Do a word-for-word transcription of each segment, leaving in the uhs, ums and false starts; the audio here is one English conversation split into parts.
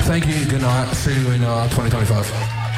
Thank you. Good night. See you in uh, twenty twenty-five.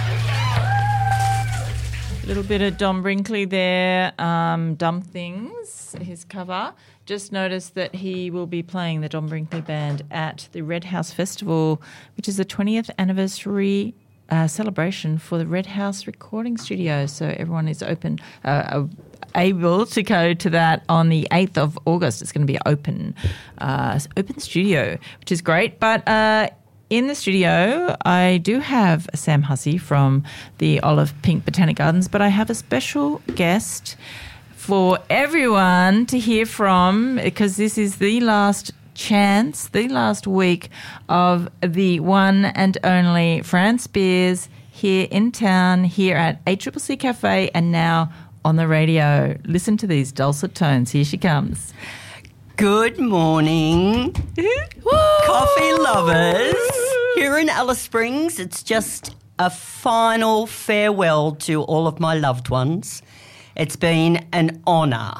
A little bit of Don Brinkley there, um, Dumb Things, his cover. Just noticed that he will be playing the Don Brinkley Band at the Red House Festival, which is the twentieth anniversary uh, celebration for the Red House Recording Studio. So everyone is open, uh, able to go to that on the eighth of August. It's going to be open, uh, open studio, which is great. But uh, in the studio, I do have Sam Hussey from the Olive Pink Botanic Gardens, but I have a special guest for everyone to hear from, because this is the last chance, the last week of the one and only Fran Spears here in town, here at A C C C Cafe, and now on the radio. Listen to these dulcet tones. Here she comes. Good morning, coffee lovers. Here in Alice Springs, it's just a final farewell to all of my loved ones. It's been an honour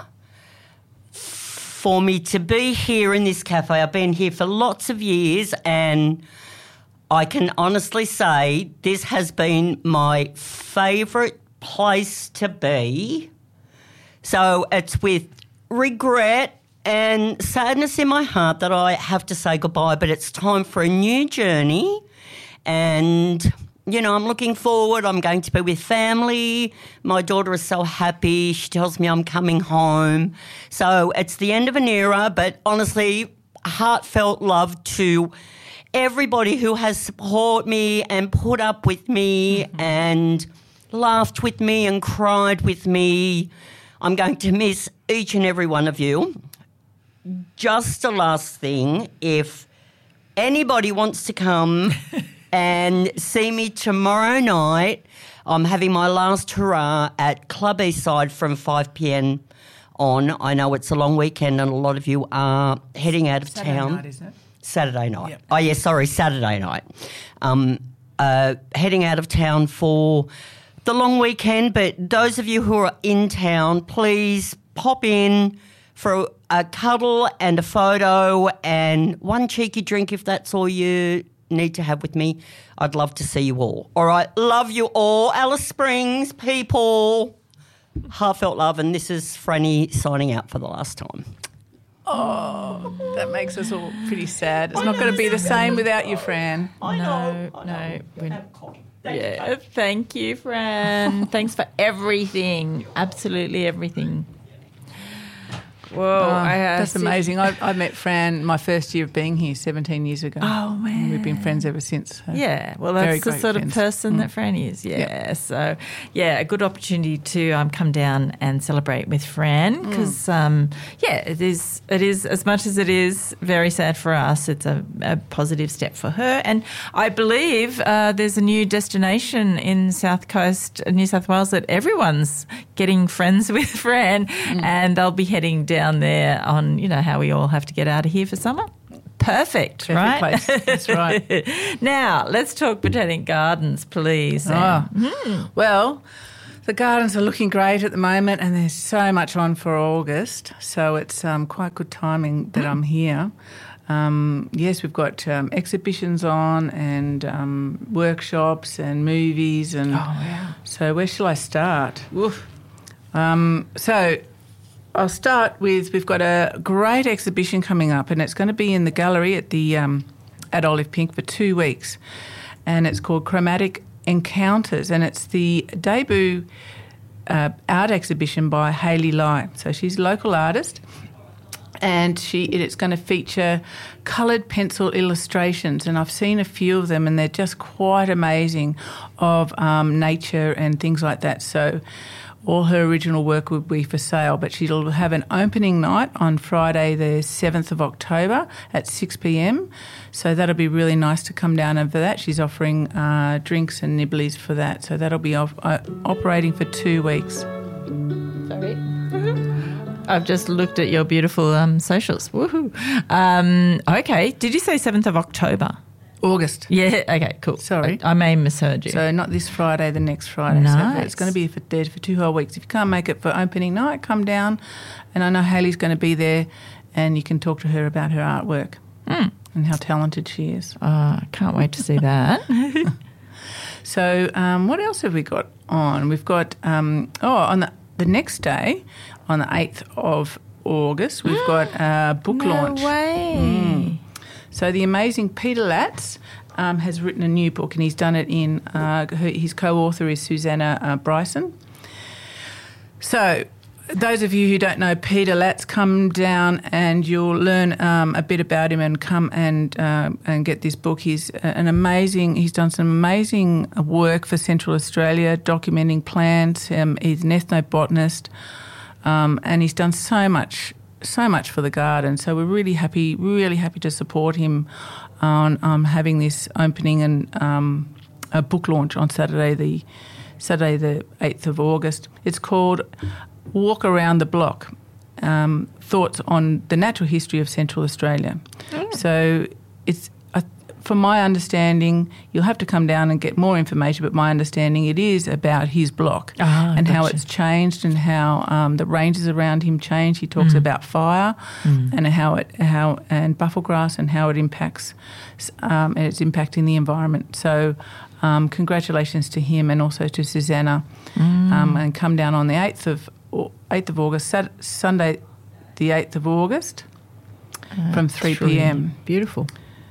for me to be here in this cafe. I've been here for lots of years, and I can honestly say this has been my favourite place to be. So it's with regret and sadness in my heart that I have to say goodbye, but it's time for a new journey. And, you know, I'm looking forward. I'm going to be with family. My daughter is so happy. She tells me I'm coming home. So it's the end of an era, but honestly, heartfelt love to everybody who has supported me and put up with me mm-hmm. and laughed with me and cried with me. I'm going to miss each and every one of you. Just a last thing, if anybody wants to come and see me tomorrow night, I'm having my last hurrah at Club Eastside from five p.m. on. I know it's a long weekend and a lot of you are heading out of Saturday town. Night, isn't it? Saturday night. Yep. Oh, yeah, sorry, Saturday night. Um, uh, heading out of town for the long weekend, but those of you who are in town, please pop in for a cuddle and a photo and one cheeky drink if that's all you need to have with me. I'd love to see you all. All right, love you all. Alice Springs people, heartfelt love, and this is Franny signing out for the last time. Oh, that makes us all pretty sad. It's not going to be the same without you, Fran. I know, No, I no, know. we're- Have coffee. Thank you, Yeah, babe. thank you, Fran. Thanks for everything, absolutely everything. Whoa, Oh, I have that's amazing. I, I met Fran my first year of being here seventeen years ago. Oh, man. And we've been friends ever since. So. Yeah, well, Very that's the great sort friends. of person Mm. that Fran is. Yeah, Yep. so yeah, a good opportunity to um, come down and celebrate with Fran because Mm. um, yeah, it is. It is as much as it is very sad for us. It's a, a positive step for her, and I believe uh, there's a new destination in South Coast, New South Wales, that everyone's getting friends with Fran, Mm. and they'll be heading down there on you know how we all have to get out of here for summer. Perfect, Perfect right? place. That's right. Now, let's talk Botanic Gardens, please. Sam. Oh. Well, the gardens are looking great at the moment and there's so much on for August, so it's um, quite good timing that I'm here. Um, yes, we've got um, exhibitions on and um, workshops and movies. And Oh, wow. So where shall I start? Woof. Um, so I'll start with, we've got a great exhibition coming up and it's going to be in the gallery at the um, at Olive Pink for two weeks, and it's called Chromatic Encounters, and it's the debut uh, art exhibition by Hayley Lai. So she's a local artist, and she it's going to feature coloured pencil illustrations, and I've seen a few of them and they're just quite amazing, of um, nature and things like that. So all her original work will be for sale, but she'll have an opening night on Friday the seventh of October at six p.m, so that'll be really nice to come down, and for that she's offering uh, drinks and nibblies for that, so that'll be off, uh, operating for two weeks. Sorry. I've just looked at your beautiful um, socials. Woohoo. Um, okay. Did you say seventh of October? August. Yeah. Okay, cool. Sorry. I, I may have misheard you. So not this Friday, the next Friday. Nice. So it's going to be for, there for two whole weeks. If you can't make it for opening night, come down. And I know Hayley's going to be there and you can talk to her about her artwork. Mm. and how talented she is. Oh, I can't wait to see that. So um, what else have we got on? We've got, um, oh, on the, the next day, on the eighth of August, we've got a book no launch. No way. Mm. So the amazing Peter Latz um, has written a new book, and he's done it in, uh, her, his co-author is Susanna uh, Bryson. So those of you who don't know Peter Latz, come down and you'll learn um, a bit about him, and come and uh, and get this book. He's an amazing. He's done some amazing work for Central Australia, documenting plants. Um, he's an ethnobotanist, um, and he's done so much, so much for the garden. So we're really happy, really happy to support him on um, having this opening and um, a book launch on Saturday, the Saturday the eighth of August. It's called Walk Around the Block, um, Thoughts on the Natural History of Central Australia. Oh. So it's, uh, from my understanding, you'll have to come down and get more information, but my understanding it is about his block ah, and gotcha. how it's changed and how um, the ranges around him change. He talks mm. about fire mm. and how it how and bufflegrass and how it impacts um, and it's impacting the environment. So um, congratulations to him and also to Susanna, mm. um, and come down on the eighth of eighth of August, Saturday, Sunday, the eighth of August, uh, from three p m. Beautiful.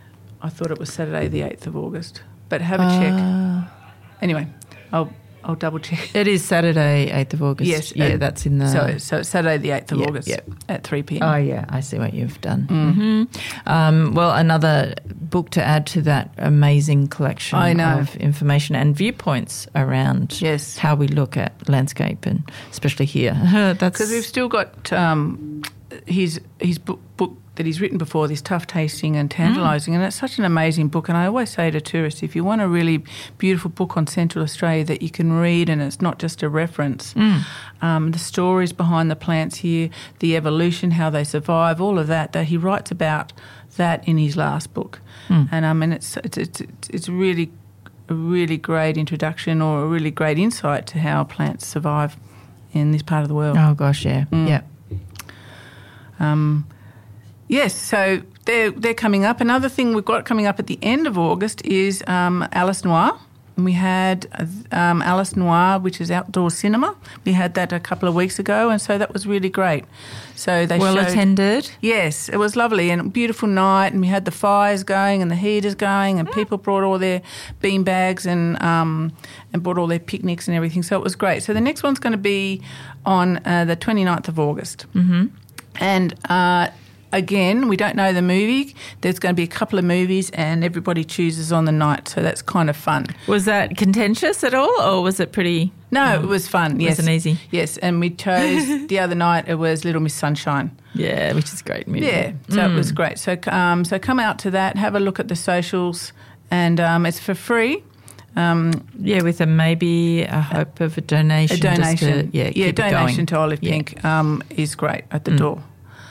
I thought it was Saturday, the eighth of August, but have a uh, check. Anyway, I'll I'll double check. It is Saturday, eighth of August. Yes, yeah, uh, that's in the. So, so it's Saturday, the eighth of yep, August, yep. at three p m. Oh yeah, I see what you've done. Mm. Mm-hmm. Um, well, another book to add to that amazing collection I know. of information and viewpoints around yes. how we look at landscape, and especially here. That's because we've still got um, his his book, book that he's written before, this Tough Tasting and Tantalising, mm. and it's such an amazing book. And I always say to tourists, if you want a really beautiful book on Central Australia that you can read and it's not just a reference, mm. um, the stories behind the plants here, the evolution, how they survive, all of that, that he writes about that in his last book. Mm. And um, and it's it's it's it's really a really great introduction or a really great insight to how plants survive in this part of the world. Oh gosh, yeah, mm. yeah. Um, yes, so they're they're coming up. Another thing we've got coming up at the end of August is um, Alice Noir. And we had um, Alice Noir, which is outdoor cinema. We had that a couple of weeks ago, and so that was really great. So they well showed, attended. Yes, it was lovely and a beautiful night, and we had the fires going and the heaters going, and people brought all their bean bags and um, and brought all their picnics and everything. So it was great. So the next one's going to be on uh, the twenty-ninth of August, mm-hmm. and. Uh, Again, we don't know the movie. There's going to be a couple of movies and everybody chooses on the night, so that's kind of fun. Was that contentious at all, or was it pretty... No, um, it was fun, it yes. was an easy. Yes, and we chose, the other night, it was Little Miss Sunshine. Yeah, which is a great movie. Yeah, so mm. it was great. So um, so come out to that, have a look at the socials, and um, it's for free. Um, yeah, with a maybe a hope of a donation. A donation. Just to, yeah, yeah, keep donation it going. to Olive yeah. Pink um, is great at the mm. door.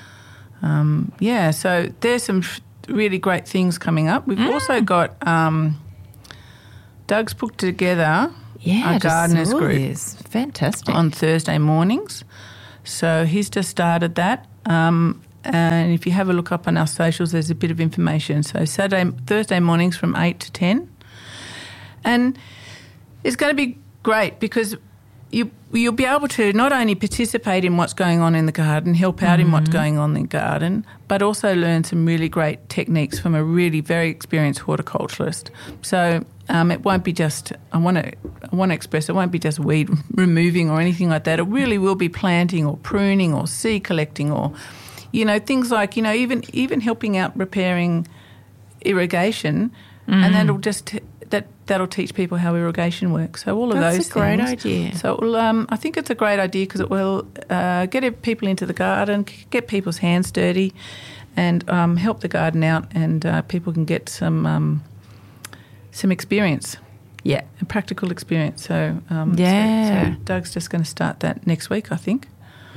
Um, yeah, so there's some really great things coming up. We've mm. also got um, Doug's put together yeah, a gardeners group. This. Fantastic. On Thursday mornings. So he's just started that. Um, and if you have a look up on our socials, there's a bit of information. So Saturday, Thursday mornings from eight to ten. And it's going to be great because you, you'll be able to not only participate in what's going on in the garden, help out mm-hmm. in what's going on in the garden, but also learn some really great techniques from a really very experienced horticulturalist. So um, it won't be just, I want to I want to express, it won't be just weed removing or anything like that. It really will be planting or pruning or seed collecting or, you know, things like, you know, even even helping out repairing irrigation, mm. and that'll just... That that'll teach people how irrigation works. So all of That's those a great things. idea. So it will, um, I think it's a great idea because it will uh, get people into the garden, get people's hands dirty, and um, help the garden out, and uh, people can get some um, some experience. Yeah, a practical experience. So um, yeah, so, so Doug's just going to start that next week, I think.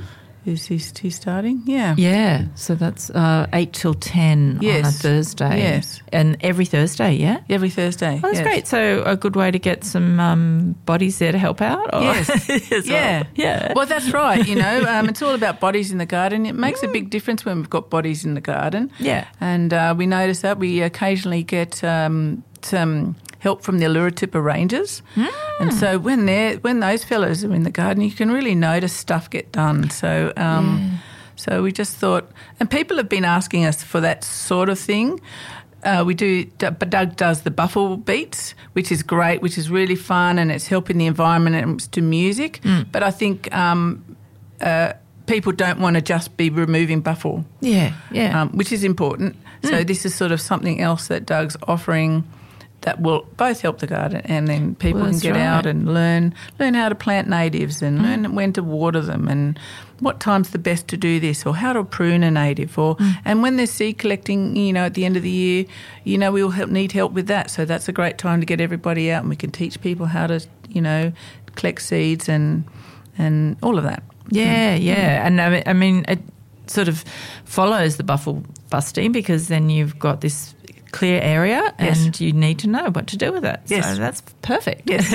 Is he, he's starting? Yeah. Yeah, so that's uh, eight till ten Yes. on a Thursday. Yes. And every Thursday, yeah? Every Thursday. Oh, that's yes. great. So a good way to get some um, bodies there to help out? Or Yes. as Yeah. well? Yeah. Well, that's right. You know, um, it's all about bodies in the garden. It makes a big difference when we've got bodies in the garden. Yeah. And uh, we notice that we occasionally get um, some help from the Allura-Tipper Rangers. Mm. And so when they're when those fellows are in the garden, you can really notice stuff get done. So um, Yeah. so we just thought, and people have been asking us for that sort of thing. Uh, we do, but Doug does the buffle beats, which is great, which is really fun, and it's helping the environment and it's to music. Mm. But I think um, uh, people don't want to just be removing buffle, Yeah, yeah. um, which is important. So Mm. this is sort of something else that Doug's offering that will both help the garden, and then people Well, can that's get right. out and learn learn how to plant natives and Mm. learn when to water them and what time's the best to do this, or how to prune a native, or Mm. and when there's seed collecting, you know, at the end of the year, you know, we'll help, need help with that. So that's a great time to get everybody out, and we can teach people how to, you know, collect seeds and and all of that. Yeah, yeah. And I mean, I mean, it sort of follows the buffle busting, because then you've got this clear area Yes. and you need to know what to do with it. Yes. So that's perfect. Yes.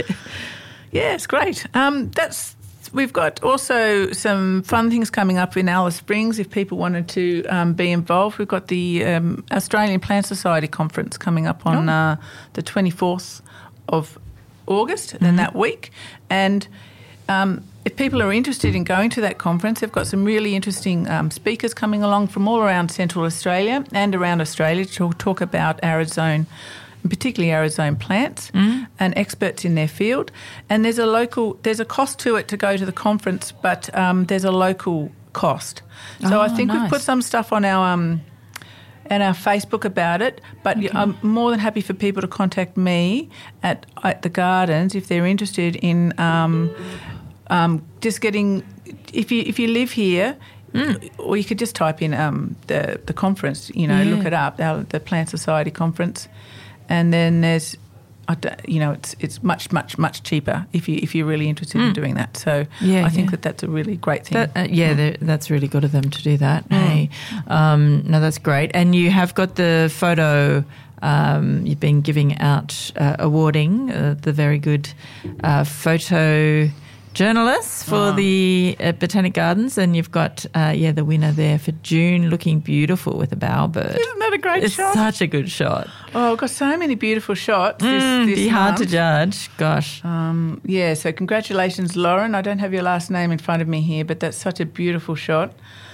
Yeah, it's great. Um, that's we've got also some fun things coming up in Alice Springs. If people wanted to um, be involved, we've got the um, Australian Plant Society conference coming up on Oh. uh, the twenty-fourth of August, then that week, and. Um, if people are interested in going to that conference, they've got some really interesting um, speakers coming along from all around Central Australia and around Australia to talk, talk about arid zone, and particularly arid zone plants, Mm. and experts in their field. And there's a local, there's a cost to it to go to the conference, but um, there's a local cost. So Oh, I think nice. we've put some stuff on our um, and our Facebook about it, but I'm more than happy for people to contact me at, at the gardens if they're interested in um, um, just getting. If you if you live here, Mm. or you could just type in um, the the conference. You know, Yeah. look it up, our, the Plant Society conference, and then there's. I don't- You know, it's it's much much much cheaper if you if you're really interested in Mm. doing that. So Yeah, I think yeah. that that's a really great thing. That, uh, yeah, they're- that's really good of them to do that. Mm. Hey, um, no, that's great. And you have got the photo. Um, you've been giving out uh, awarding uh, the very good uh, photo journalists for Oh. the uh, Botanic Gardens, and you've got uh, yeah the winner there for June, looking beautiful with a bowerbird. Isn't that a great It's shot? such a good shot. Oh, I've got so many beautiful shots. This, Mm, this be hard to month. judge. Gosh. Um, yeah, so congratulations, Lauren. I don't have your last name in front of me here, but that's such a beautiful shot.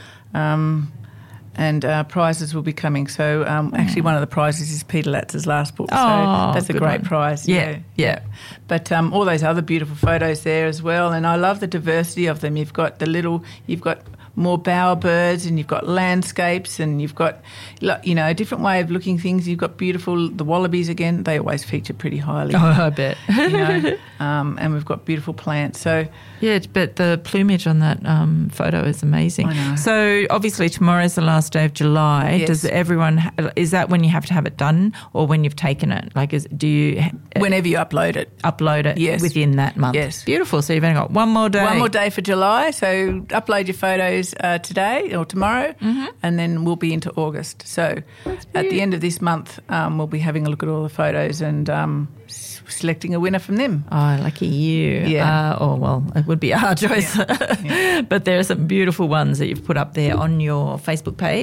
Um, and uh, prizes will be coming. So um, actually one of the prizes is Peter Latz's last book. So Oh, that's a good great one. prize. Yeah, yeah. But um, all those other beautiful photos there as well. And I love the diversity of them. You've got the little, you've got more bowerbirds, and you've got landscapes, and you've got, you know, a different way of looking things. You've got beautiful, the wallabies again, they always feature pretty highly. Oh, I bet. You know, um, and we've got beautiful plants. So Yeah, but the plumage on that um, photo is amazing. I know. So obviously tomorrow's the last day of July. Yes. Does everyone? Ha- is that when you have to have it done, or when you've taken it? Like, is do you ha- whenever you upload it. upload it Yes. within that month? Yes. Beautiful. So you've only got one more day. One more day for July, so upload your photos uh, today or tomorrow, Mm-hmm. and then we'll be into August. So at the end of this month, um, we'll be having a look at all the photos and um, s- selecting a winner from them. Oh, lucky you. Yeah. Uh, oh, well, it would be our choice. Yeah. But there are some beautiful ones that you've put up there on your Facebook page.